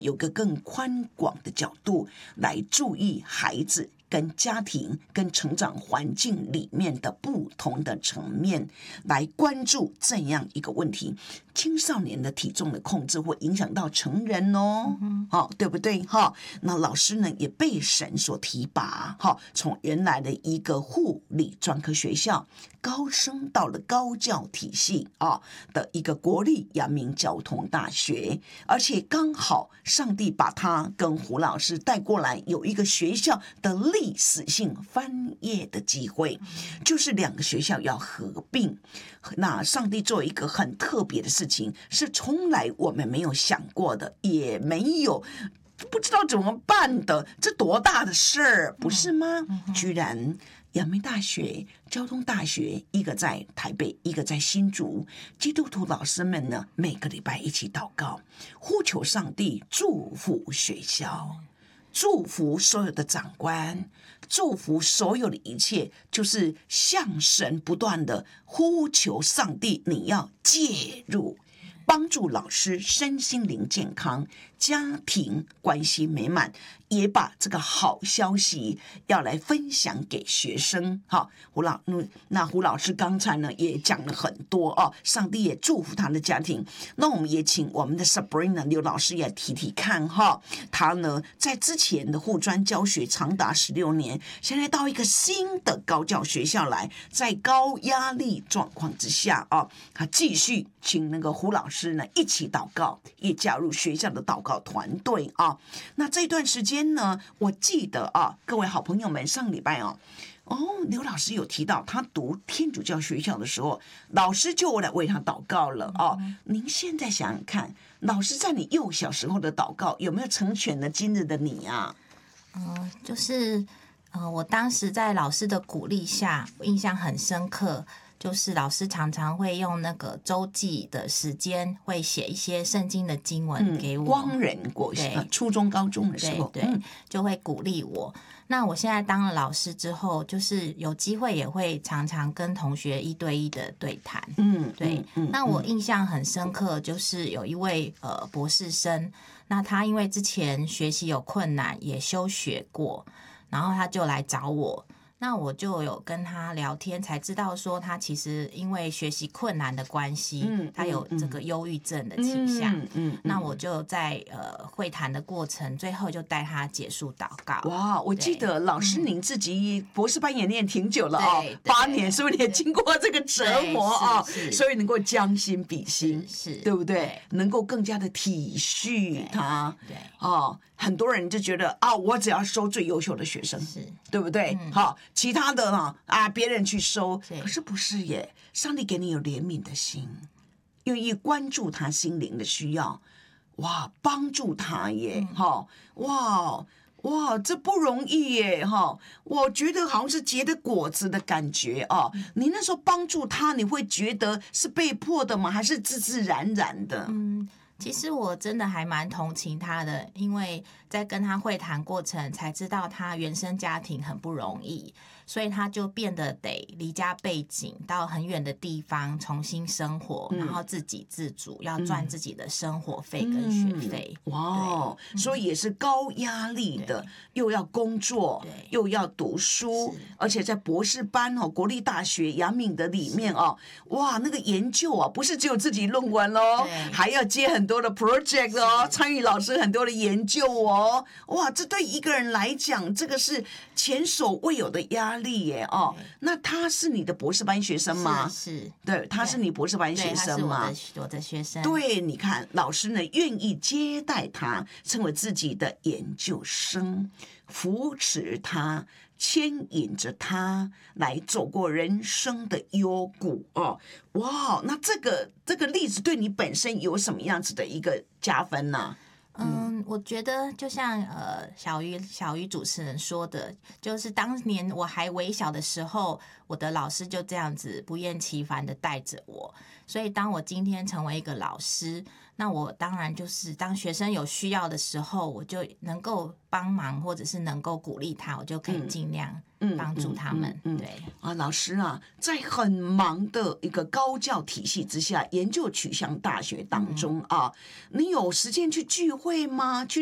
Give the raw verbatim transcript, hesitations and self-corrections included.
有个更宽广的角度来注意孩子跟家庭跟成长环境里面的不同的层面，来关注这样一个问题：青少年的体重的控制会影响到成人哦，嗯哦、对不对？哈，那老师呢也被神所提拔，哈，从原来的一个护理专科学校高升到了高教体系啊的一个国立阳明交通大学，而且刚好上帝把他跟胡老师带过来，有一个学校的历史性翻页的机会，就是两个学校要合并。那上帝做一个很特别的事情，是从来我们没有想过的，也没有不知道怎么办的，这多大的事儿，不是吗？居然阳明大学、交通大学，一个在台北，一个在新竹，基督徒老师们呢，每个礼拜一起祷告，呼求上帝祝福学校，祝福所有的长官，祝福所有的一切，就是向神不断的呼求上帝，你要介入，帮助老师身心灵健康，家庭关系美满，也把这个好消息要来分享给学生。好，胡老那胡老师刚才呢也讲了很多哦，上帝也祝福他的家庭。那我们也请我们的 Sabrina 刘老师也提提看哈，他呢在之前的护专教学长达十六年，现在到一个新的高教学校来，在高压力状况之下啊，他继续请那个胡老师呢一起祷告，也加入学校的祷告团队啊。那这段时间呢，我记得啊，各位好朋友们，上礼拜哦，哦，刘老师有提到他读天主教学校的时候，老师就来为他祷告了哦。您现在想想看，老师在你幼小时候的祷告有没有成全了今日的你啊？ 嗯、呃，就是呃，我当时在老师的鼓励下，我印象很深刻。就是老师常常会用那个周记的时间，会写一些圣经的经文给我。嗯、 光仁国初中、高中的时候， 对对、嗯，就会鼓励我。那我现在当了老师之后，就是有机会也会常常跟同学一对一的对谈。嗯，对。嗯嗯、那我印象很深刻，就是有一位呃博士生，那他因为之前学习有困难，也休学过，然后他就来找我。那我就有跟他聊天，才知道说他其实因为学习困难的关系，嗯、他有这个忧郁症的倾向。嗯嗯嗯、那我就在呃会谈的过程，最后就带他结束祷告。 哇，我记得老师您自己博士班也念挺久了哦，八年，所以你也经过这个折磨啊、哦，所以能够将心比心， 是， 对不对？对，能够更加的体恤他。 对， 哦。很多人就觉得啊，我只要收最优秀的学生， 是对不对？嗯、好，其他的呢啊，别人去收。可是不是耶？上帝给你有怜悯的心，愿意关注他心灵的需要，哇，帮助他耶！哈、嗯，哇哇，这不容易耶！哈，我觉得好像是结的果子的感觉啊。嗯、你那时候帮助他，你会觉得是被迫的吗？还是自自然然的？ 嗯。其实我真的还蛮同情他的，因为在跟他会谈过程才知道他原生家庭很不容易，所以他就变得得离家背井到很远的地方重新生活，嗯、然后自给自足，要赚自己的生活费跟学费。 嗯、哇，所以也是高压力的，又要工作，又要读书，而且在博士班哦，国立大学阳明的里面哦，哇，那个研究啊，不是只有自己论文哦，还要接很多。多的 project 哦，参与老师很多的研究哦，哇，这对一个人来讲，这个是前所未有的压力耶哦。那他是你的博士班学生吗？ 是，是对，他是你博士班学生吗？ 对，他是我的我的学生。 对，你看老师呢愿意接待他，成为自己的研究生，扶持他。牵引着他来走过人生的幽谷哦，哇！那这个这个例子对你本身有什么样子的一个加分呢？ 嗯，嗯我觉得就像呃小鱼小鱼主持人说的，就是当年我还微小的时候，我的老师就这样子不厌其烦的带着我，所以当我今天成为一个老师， 那我当然就是当学生有需要的时候，我就能够帮忙，或者是能够鼓励他，我就可以尽量帮助他们。嗯嗯嗯嗯、对啊，老师啊，在很忙的一个高教体系之下，研究取向大学当中啊，嗯、你有时间去聚会吗？去